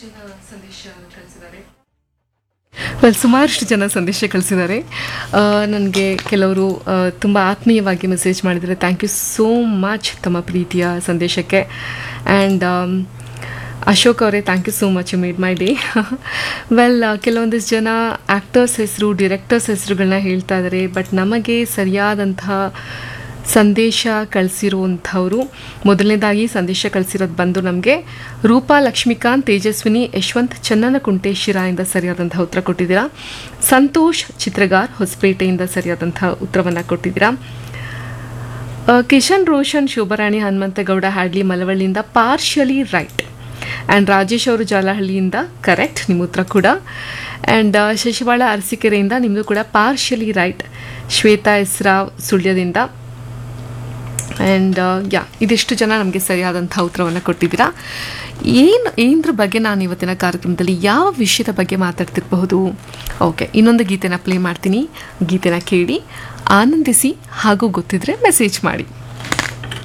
ಜನ ಸಂದೇಶ ಕಳಿಸಿದ್ದಾರೆ. ವೆಲ್, ಸುಮಾರಷ್ಟು ಜನ ಸಂದೇಶ ಕಳಿಸಿದ್ದಾರೆ. ನನಗೆ ಕೆಲವರು ತುಂಬ ಆತ್ಮೀಯವಾಗಿ ಮೆಸೇಜ್ ಮಾಡಿದ್ದಾರೆ. ಥ್ಯಾಂಕ್ ಯು ಸೋ ಮಚ್ ತಮ್ಮ ಪ್ರೀತಿಯ ಸಂದೇಶಕ್ಕೆ. ಆ್ಯಂಡ್ ಅಶೋಕ್ ಅವರೇ, thank you so much, you made my day. Well, ಕೆಲವೊಂದಿಷ್ಟು ಜನ ಆ್ಯಕ್ಟರ್ಸ್ ಹೆಸರು, ಡಿರೆಕ್ಟರ್ಸ್ ಹೆಸರುಗಳನ್ನ ಹೇಳ್ತಾ ಇದ್ದಾರೆ. ಬಟ್ ನಮಗೆ ಸರಿಯಾದಂತಹ ಸಂದೇಶ ಕಳಿಸಿರುವಂಥವರು, ಮೊದಲನೇದಾಗಿ ಸಂದೇಶ ಕಳಿಸಿರೋದು ಬಂದು ನಮಗೆ ರೂಪಾ ಲಕ್ಷ್ಮೀಕಾಂತ್, ತೇಜಸ್ವಿನಿ, ಯಶವಂತ್, ಚನ್ನನಕುಂಟೆ ಶಿರಾಯಿಂದ ಸರಿಯಾದಂಥ ಉತ್ತರ ಕೊಟ್ಟಿದ್ದೀರಾ. ಸಂತೋಷ್ ಚಿತ್ರಗಾರ್ ಹೊಸಪೇಟೆಯಿಂದ ಸರಿಯಾದಂಥ ಉತ್ತರವನ್ನು ಕೊಟ್ಟಿದ್ದೀರಾ. Kishan Roshan, Shobharani, Hanumanthagowda Hadley ಮಲವಳ್ಳಿಯಿಂದ partially right. And Rajesh ಅವರು ಜಾಲಹಳ್ಳಿಯಿಂದ ಕರೆಕ್ಟ್, ನಿಮ್ಮ ಉತ್ತರ ಕೂಡ. ಆ್ಯಂಡ್ ಶಶಿವಾಳ ಅರಸೀಕೆರೆಯಿಂದ ನಿಮ್ಮದು ಕೂಡ ಪಾರ್ಷಿಯಲಿ ರೈಟ್. ಶ್ವೇತಾ ಎಸ್ರಾವ್ ಸುಳ್ಯದಿಂದ. ಆ್ಯಂಡ್ ಇದಿಷ್ಟು ಜನ ನಮಗೆ ಸರಿಯಾದಂಥ ಉತ್ತರವನ್ನು ಕೊಟ್ಟಿದ್ದೀರಾ. ಏನರ ಬಗ್ಗೆ ನಾನು ಇವತ್ತಿನ ಕಾರ್ಯಕ್ರಮದಲ್ಲಿ ಯಾವ ವಿಷಯದ ಬಗ್ಗೆ ಮಾತಾಡ್ತಿರಬಹುದು? ಓಕೆ, ಇನ್ನೊಂದು ಗೀತೆನ ಪ್ಲೇ ಮಾಡ್ತೀನಿ. ಗೀತೆನ ಕೇಳಿ ಆನಂದಿಸಿ, ಹಾಗೂ ಗೊತ್ತಿದ್ರೆ ಮೆಸೇಜ್ ಮಾಡಿ.